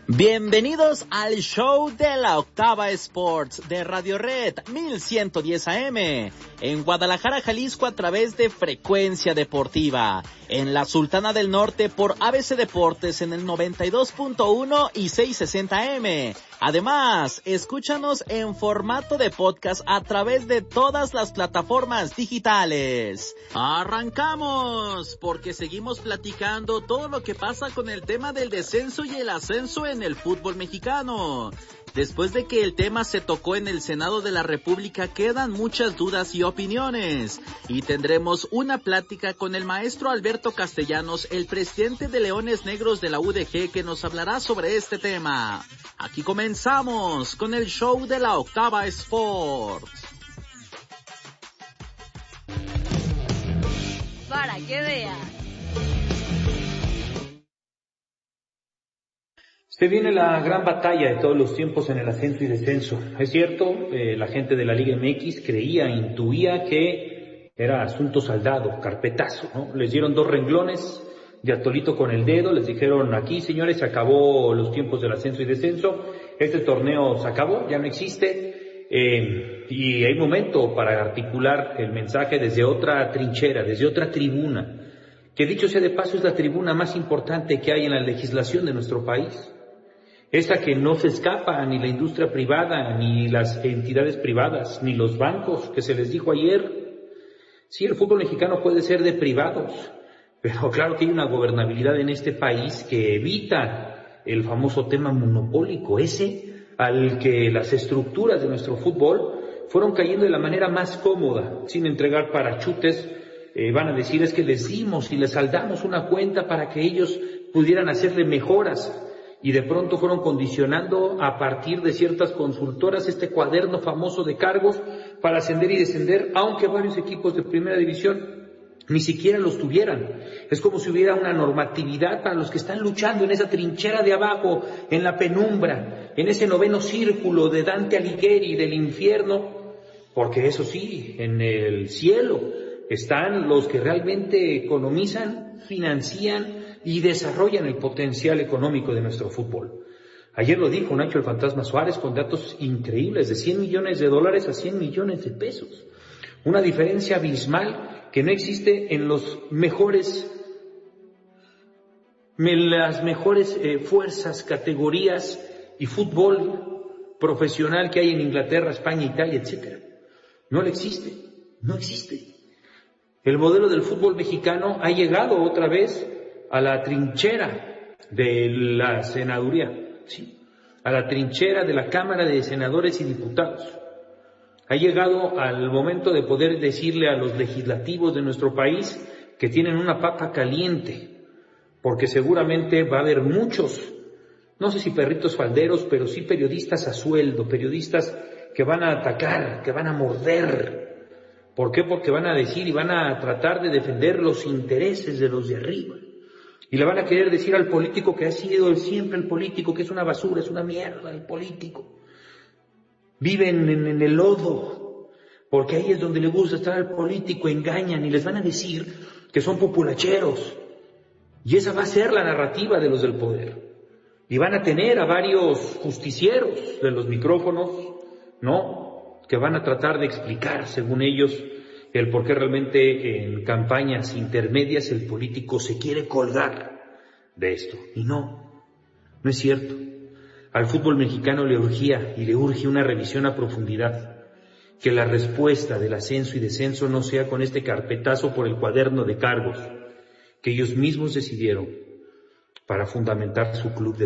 Bienvenidos al show de la Octava Sports de Radio Red 1110 AM en Guadalajara, Jalisco a través de Frecuencia Deportiva, en la Sultana del Norte por ABC Deportes en el 92.1 y 660 AM. Además, escúchanos en formato de podcast a través de todas las plataformas digitales. ¡Arrancamos! Porque seguimos platicando todo lo que pasa con el tema del descenso y el ascenso en el fútbol mexicano. Después de que el tema se tocó en el Senado de la República, quedan muchas dudas y opiniones. Y tendremos una plática con el maestro Alberto Castellanos, el presidente de Leones Negros de la UDG, que nos hablará sobre este tema. Aquí comenzamos con el show de la Octava Sports. Para que veas. Se viene la gran batalla de todos los tiempos en el ascenso y descenso. Es cierto, la gente de la Liga MX intuía que era asunto saldado, carpetazo, ¿no? Les dieron 2 renglones de atolito con el dedo, les dijeron: aquí, señores, se acabó los tiempos del ascenso y descenso, este torneo se acabó, ya no existe, y hay momento para articular el mensaje desde otra trinchera, desde otra tribuna, que dicho sea de paso es la tribuna más importante que hay en la legislación de nuestro país. Esa que no se escapa ni la industria privada, ni las entidades privadas, ni los bancos, que se les dijo ayer. Sí, el fútbol mexicano puede ser de privados, pero claro que hay una gobernabilidad en este país que evita el famoso tema monopólico, ese al que las estructuras de nuestro fútbol fueron cayendo de la manera más cómoda, sin entregar parachutes. Van a decir: es que les dimos y les saldamos una cuenta para que ellos pudieran hacerle mejoras. Y de pronto fueron condicionando a partir de ciertas consultoras este cuaderno famoso de cargos para ascender y descender, aunque varios equipos de primera división ni siquiera los tuvieran. Es como si hubiera una normatividad para los que están luchando en esa trinchera de abajo, en la penumbra, en ese noveno círculo de Dante Alighieri del infierno, porque eso sí, en el cielo están los que realmente economizan, financian y desarrollan el potencial económico de nuestro fútbol. Ayer lo dijo Nacho el Fantasma Suárez con datos increíbles, de $100 millones a 100 millones de pesos. Una diferencia abismal que no existe en las mejores fuerzas, categorías y fútbol profesional que hay en Inglaterra, España, Italia, etc. No existe. El modelo del fútbol mexicano ha llegado otra vez a la trinchera de la senaduría, ¿sí? A la trinchera de la Cámara de Senadores y Diputados. Ha llegado al momento de poder decirle a los legislativos de nuestro país que tienen una papa caliente, porque seguramente va a haber muchos, no sé si perritos falderos, pero sí periodistas a sueldo, periodistas que van a atacar, que van a morder. ¿Por qué? Porque van a decir y van a tratar de defender los intereses de los de arriba. Y le van a querer decir al político que ha sido siempre el político, que es una basura, es una mierda el político. Viven en el lodo, porque ahí es donde le gusta estar al político, engañan y les van a decir que son populacheros. Y esa va a ser la narrativa de los del poder. Y van a tener a varios justicieros de los micrófonos, ¿no?, que van a tratar de explicar, según ellos, el por qué realmente en campañas intermedias el político se quiere colgar de esto. Y no es cierto. Al fútbol mexicano le urge una revisión a profundidad. Que la respuesta del ascenso y descenso no sea con este carpetazo por el cuaderno de cargos que ellos mismos decidieron para fundamentar su club de